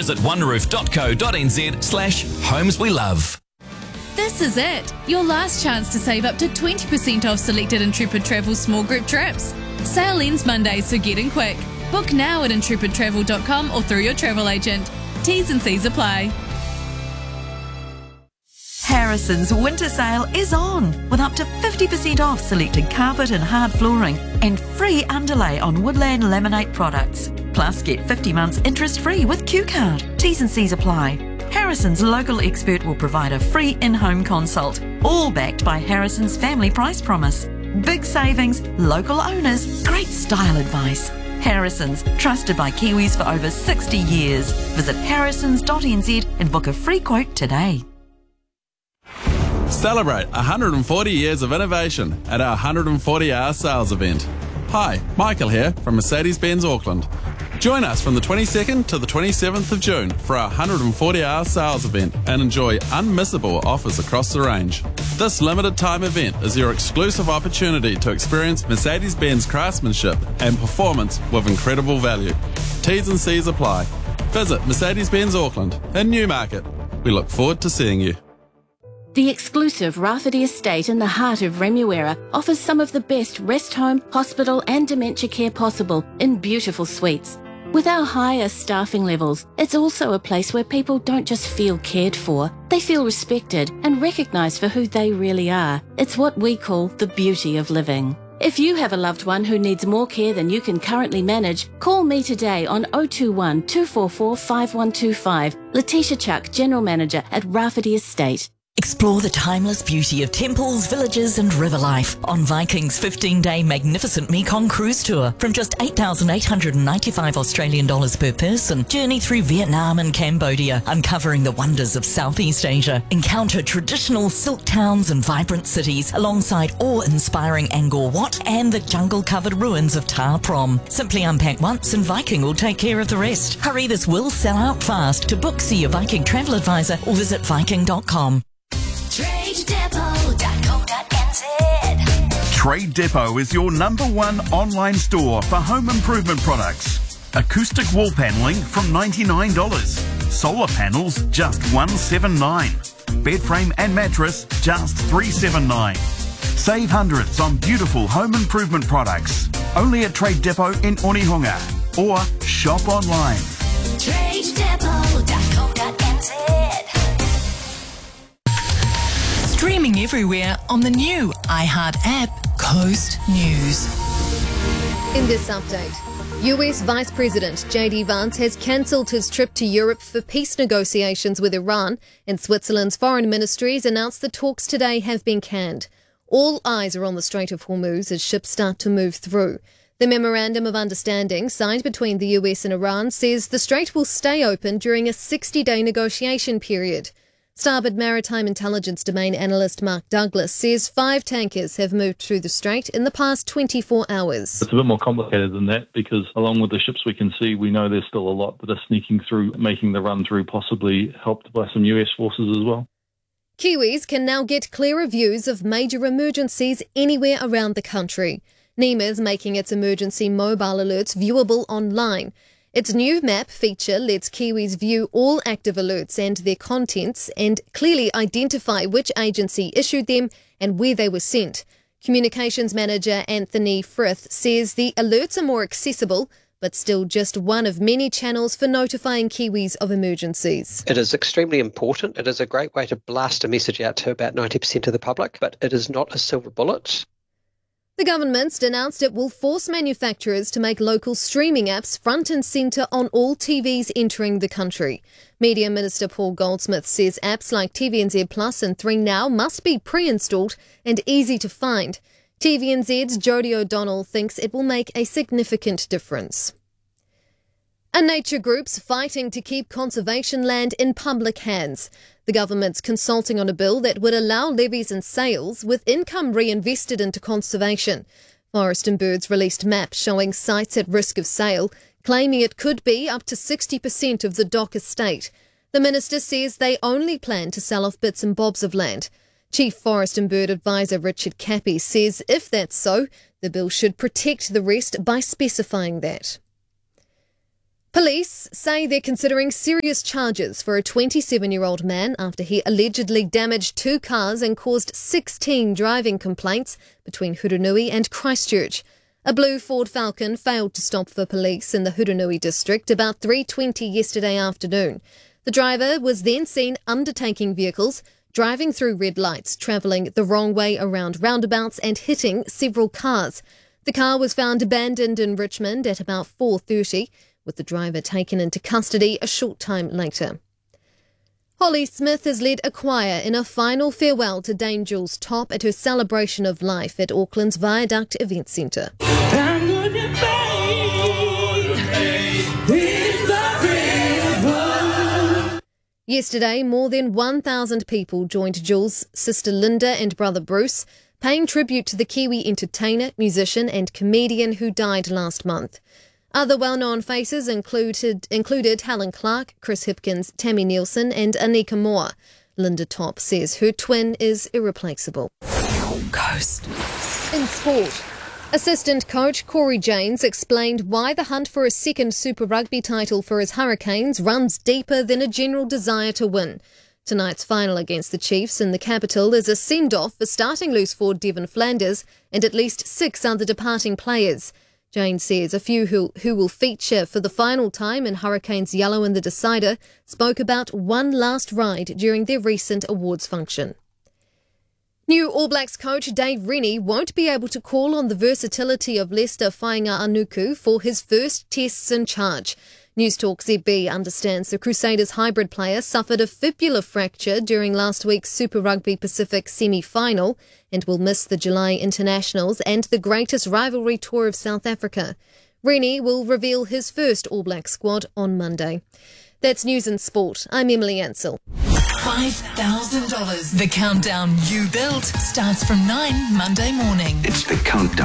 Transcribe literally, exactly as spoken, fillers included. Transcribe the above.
Visit oneroof.co.nz slash homes we love. This is it, your last chance to save up to twenty percent off selected Intrepid Travel small group trips. Sale ends Monday, so get in quick. Book now at intrepid travel dot com or through your travel agent. T's and C's apply. Harrison's winter sale is on with up to fifty percent off selected carpet and hard flooring and free underlay on Woodland Laminate products. Plus get fifty months interest free with Q Card. T's and C's apply. Harrison's local expert will provide a free in-home consult, all backed by Harrison's family price promise. Big savings, local owners, great style advice. Harrison's, trusted by Kiwis for over sixty years. Visit harrisons dot n z and book a free quote today. Celebrate one hundred forty years of innovation at our one hundred forty hour sales event. Hi, Michael here from Mercedes-Benz Auckland. Join us from the twenty-second to the twenty-seventh of June for our one hundred forty hour sales event and enjoy unmissable offers across the range. This limited time event is your exclusive opportunity to experience Mercedes-Benz craftsmanship and performance with incredible value. T's and C's apply. Visit Mercedes-Benz Auckland in Newmarket. We look forward to seeing you. The exclusive Rafferty Estate in the heart of Remuera offers some of the best rest home, hospital and dementia care possible in beautiful suites. With our higher staffing levels, it's also a place where people don't just feel cared for, they feel respected and recognised for who they really are. It's what we call the beauty of living. If you have a loved one who needs more care than you can currently manage, call me today on oh two one, two four four, five one two five. Letitia Chuck, General Manager at Rafferty Estate. Explore the timeless beauty of temples, villages and river life on Viking's fifteen-day magnificent Mekong cruise tour. From just eight thousand eight hundred ninety-five Australian dollars per person, journey through Vietnam and Cambodia, uncovering the wonders of Southeast Asia. Encounter traditional silk towns and vibrant cities alongside awe-inspiring Angkor Wat and the jungle-covered ruins of Ta Prohm. Simply unpack once and Viking will take care of the rest. Hurry, this will sell out fast. To book, see your Viking travel advisor or visit viking dot com. trade depot dot co dot n z. Trade Depot is your number one online store for home improvement products. Acoustic wall panelling from ninety-nine dollars. Solar panels just one hundred seventy-nine dollars. Bed frame and mattress just three hundred seventy-nine dollars. Save hundreds on beautiful home improvement products. Only at Trade Depot in Onehunga. Or shop online. trade depot dot co dot n z. Streaming everywhere on the new iHeart app, Coast News. In this update, U S Vice President J D Vance has cancelled his trip to Europe for peace negotiations with Iran, and Switzerland's foreign ministries announced the talks today have been canned. All eyes are on the Strait of Hormuz as ships start to move through. The Memorandum of Understanding signed between the U S and Iran says the strait will stay open during a sixty-day negotiation period. Starboard Maritime Intelligence Domain analyst Mark Douglas says five tankers have moved through the strait in the past twenty-four hours. It's a bit more complicated than that because along with the ships we can see, we know there's still a lot that are sneaking through, making the run through, possibly helped by some U S forces as well. Kiwis can now get clearer views of major emergencies anywhere around the country. NEMA is making its emergency mobile alerts viewable online. Its new map feature lets Kiwis view all active alerts and their contents and clearly identify which agency issued them and where they were sent. Communications Manager Anthony Frith says the alerts are more accessible, but still just one of many channels for notifying Kiwis of emergencies. It is extremely important. It is a great way to blast a message out to about ninety percent of the public, but it is not a silver bullet. The government's announced it will force manufacturers to make local streaming apps front and centre on all T Vs entering the country. Media Minister Paul Goldsmith says apps like T V N Z Plus and three Now must be pre-installed and easy to find. T V N Z's Jodie O'Donnell thinks it will make a significant difference. And nature groups fighting to keep conservation land in public hands. The government's consulting on a bill that would allow levies and sales with income reinvested into conservation. Forest and Birds released maps showing sites at risk of sale, claiming it could be up to sixty percent of the dock estate. The minister says they only plan to sell off bits and bobs of land. Chief Forest and Bird Advisor Richard Cappy says if that's so, the bill should protect the rest by specifying that. Police say they're considering serious charges for a twenty-seven-year-old man after he allegedly damaged two cars and caused sixteen driving complaints between Hurunui and Christchurch. A blue Ford Falcon failed to stop for police in the Hurunui district about three twenty yesterday afternoon. The driver was then seen undertaking vehicles, driving through red lights, travelling the wrong way around roundabouts and hitting several cars. The car was found abandoned in Richmond at about four thirty, with the driver taken into custody a short time later. Holly Smith has led a choir in a final farewell to Dame Jules Top at her celebration of life at Auckland's Viaduct Event Centre. Yesterday, more than one thousand people joined Jules' sister Linda and brother Bruce, paying tribute to the Kiwi entertainer, musician and comedian who died last month. Other well-known faces included included Helen Clark, Chris Hipkins, Tammy Nielsen and Anika Moore. Linda Top says her twin is irreplaceable. Coast. In sport, assistant coach Corey Janes explained why the hunt for a second Super Rugby title for his Hurricanes runs deeper than a general desire to win. Tonight's final against the Chiefs in the capital is a send-off for starting loose forward Devon Flanders and at least six other departing players. Janes says a few who, who will feature for the final time in Hurricanes Yellow in the Decider spoke about one last ride during their recent awards function. New All Blacks coach Dave Rennie won't be able to call on the versatility of Lester Fainga'a-Anuku for his first tests in charge. Newstalk Z B understands the Crusaders hybrid player suffered a fibula fracture during last week's Super Rugby Pacific semi-final and will miss the July internationals and the greatest rivalry tour of South Africa. Rennie will reveal his first All Black squad on Monday. That's news and sport. I'm Emily Ansell. five thousand dollars. The countdown you built starts from nine Monday morning. It's the countdown.